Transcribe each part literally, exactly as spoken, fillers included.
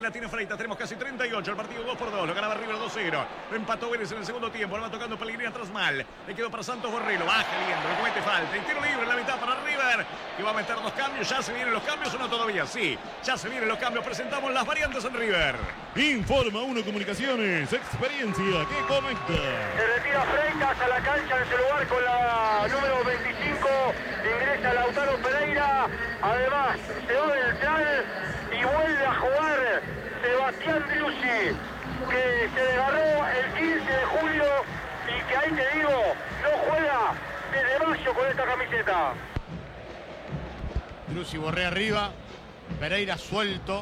La tiene Freitas, tenemos casi treinta y ocho. El partido dos por dos. Lo ganaba River dos cero. Lo empató Vélez en el segundo tiempo. Lo va tocando Pellegrini atrás mal. Le quedó para Santos Borré. Lo baja Liendro. Le comete falta. Y tiro libre en la mitad para River. Que va a meter dos cambios. ¿Ya se vienen los cambios o no todavía? Sí, ya se vienen los cambios. Presentamos las variantes en River. Informa Uno Comunicaciones. Experiencia que conecta. Se retira Freitas a la cancha en su lugar con la número veinticinco. Ingresa Lautaro Pereira. Además, se va del plan y vuelve a jugar Sebastián Driussi, que se desgarró el quince de julio y que ahí te digo, no juega desde mayo con esta camiseta. Driussi, Borré arriba, Pereira suelto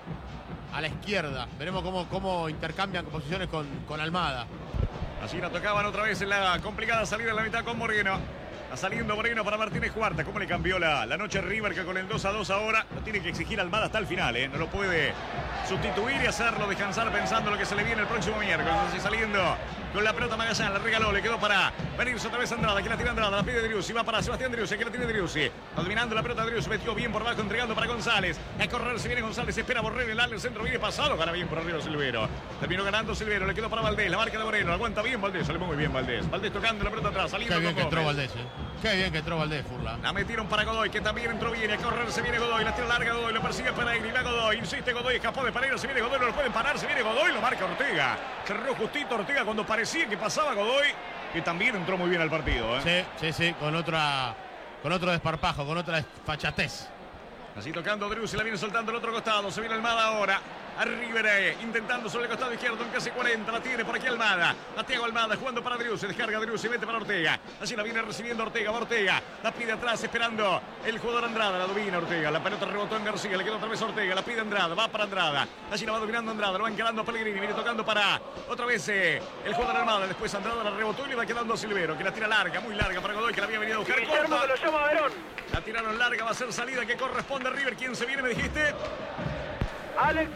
a la izquierda. Veremos cómo, cómo intercambian posiciones con, con Almada. Así la tocaban otra vez en la complicada salida en la mitad con Moreno. Está saliendo Moreno para Martínez Cuarta. ¿Cómo le cambió la, la noche River, que con el dos a dos ahora lo tiene que exigir Almada hasta el final? ¿eh? No lo puede sustituir y hacerlo descansar pensando lo que se le viene el próximo miércoles. Así saliendo con la pelota Magallán, la regaló, le quedó para venirse otra vez Andrada. Aquí la tira Andrada, la pide Driussi, va para Sebastián Driussi, aquí la tiene Driussi. Dominando la pelota Driussi, metió bien por abajo, entregando para González. A correr se viene González, espera Borré, el al centro viene pasado, gana bien por arriba Silvero. Terminó ganando Silvero, le quedó para Valdés, la marca de Moreno, aguanta bien Valdés, sale muy bien Valdés. Valdés tocando la pelota atrás, saliendo. Qué bien con que entró Gómez. Valdés, eh. Qué bien que entró Valdés, Furla. La metieron para Godoy, que también entró bien. A correr se viene Godoy, la tira larga Godoy, lo persigue Pereira y va Godoy. Insiste Godoy, escapó de Pereira, se viene Godoy, no lo pueden parar, se viene Godoy, lo marca Ortega. Cerró justito Ortega cuando parecía que pasaba Godoy, que también entró muy bien al partido. ¿eh? Sí, sí, sí, con otra, con otro desparpajo, con otra desfachatez. Así tocando Driussi, la viene soltando el otro costado, se viene Almada ahora. A River, intentando sobre el costado izquierdo en casi cuarenta, la tiene por aquí Almada. La Thiago Almada jugando para Driussi, descarga Driussi, mete para Ortega. Así la viene recibiendo Ortega, va Ortega, la pide atrás esperando el jugador Andrada, la domina Ortega. La pelota rebotó en García, le quedó otra vez Ortega, la pide Andrada, va para Andrada. Así la va dominando Andrada, lo va encarando a Pellegrini, viene tocando para otra vez eh, el jugador Almada. Después Andrada la rebotó y le va quedando a Silvero, que la tira larga, muy larga para Godoy, que la había venido a buscar. Guillermo que lo llama a Verón. La tiraron larga, va a ser salida que corresponde a River. ¿Quién se viene, me dijiste? Alex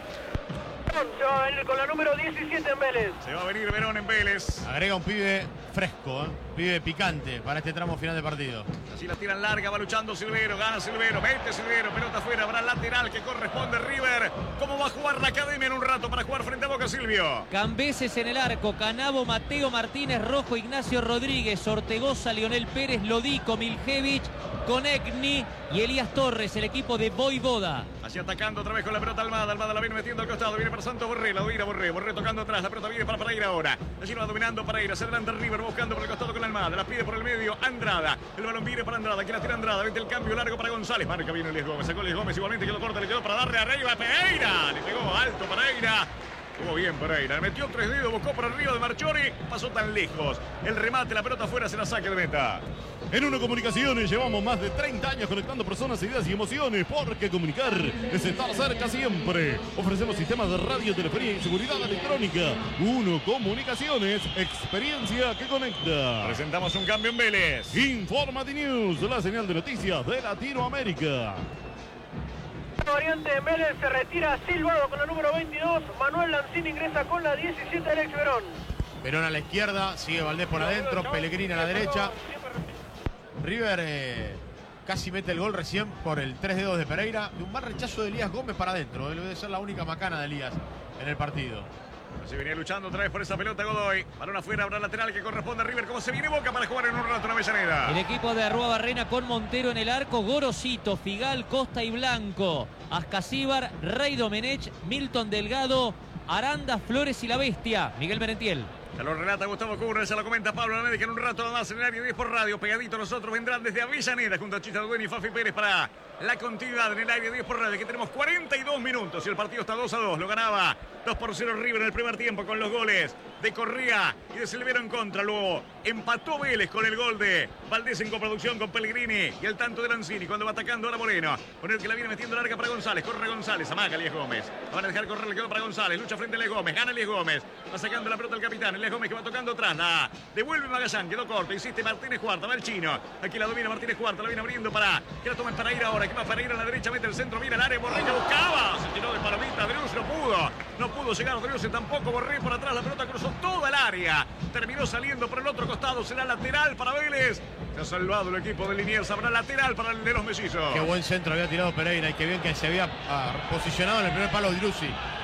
se va a venir con la número diecisiete en Vélez. Se va a venir Verón en Vélez. Agrega un pibe fresco, ¿eh? Pibe picante para este tramo final de partido. Así la tiran larga, va luchando Silvero, gana Silvero, mete Silvero, pelota afuera, habrá lateral que corresponde a River. ¿Cómo va a jugar la academia en un rato para jugar frente a Boca, Silvio? Cambeses en el arco, Canavo, Mateo Martínez, Rojo, Ignacio Rodríguez, Ortegoza, Lionel Pérez, Lodico, Miljevich, Konechny y Elías Torres, el equipo de Voivoda. Así atacando otra vez con la pelota Almada, Almada la viene metiendo al costado, viene para Santos Borré, la domina Borré, Borré tocando atrás, la pelota viene para Pereira ahora. Allí lo va dominando Pereira, se adelanta River buscando por el costado con Almada, la pide por el medio Andrada, el balón viene para Andrada, aquí la tira Andrada, vete el cambio largo para González, marca bien Elias Gómez, sacó Elias Gómez, igualmente quedó corta, le quedó para darle arriba a Pereira, le pegó alto Pereira. Estuvo bien Pereira, le metió tres dedos, buscó por arriba de Marchori, pasó tan lejos. El remate, la pelota afuera, se la saque de meta. En Uno Comunicaciones llevamos más de treinta años conectando personas, ideas y emociones, porque comunicar es estar cerca siempre. Ofrecemos sistemas de radio, telefonía y seguridad electrónica. Uno Comunicaciones, experiencia que conecta. Presentamos un cambio en Vélez. Informati News, la señal de noticias de Latinoamérica. La variante en Vélez, se retira Silvado con la número veintidós. Manuel Lanzini ingresa con la diecisiete, Alex Verón. Verón a la izquierda, sigue Valdés por adentro, Pellegrini a la derecha. River eh, casi mete el gol recién por el tres dedos de Pereira. Y un mal rechazo de Elías Gómez para adentro. Debe ser la única macana de Elías en el partido. Se venía luchando otra vez por esa pelota Godoy. Balón afuera, habrá lateral que corresponde a River. ¿Cómo se viene Boca para jugar en un rato en Avellaneda? El equipo de Arrua Barrena con Montero en el arco, Gorosito, Figal, Costa y Blanco, Ascasíbar, Rey Domenech, Milton Delgado, Aranda, Flores y la Bestia, Miguel Merentiel. Ya lo relata Gustavo Cubra, ya lo comenta Pablo Lamed, que en un rato más en el área diez por radio, pegadito nosotros, vendrán desde Avellaneda junto a Chita Dueña y Fafi Pérez para la continuidad en el área diez por radio, que tenemos cuarenta y dos minutos y el partido está dos a dos, lo ganaba dos por cero River en el primer tiempo con los goles de Correa y de Silvero en contra, luego empató Vélez con el gol de Valdés en coproducción con Pellegrini y el tanto de Lanzini cuando va atacando ahora Moreno, con el que la viene metiendo larga para González, corre González, amaga Elías Gómez, van a dejar correr, le quedó para González, lucha frente a Elías Gómez, gana Elías Gómez, va sacando la pelota el capitán, Elías Gómez que va tocando atrás, la devuelve Magallán, quedó corto, insiste Martínez Cuarta, va el chino, aquí la domina Martínez Cuarta, la viene abriendo para que la tomen para ir ahora, que va para ir a la derecha, mete el centro, viene al área, Borré que buscaba, se tiró de palomita, Driussi no pudo, no pudo llegar Driussi tampoco, Borré por atrás, la pelota cruzó toda el área, terminó saliendo por el otro costado, será lateral para Vélez, se ha salvado el equipo de Liniers, habrá lateral para el de los mellizos. Qué buen centro había tirado Pereira y qué bien que se había ah, posicionado en el primer palo Driussi.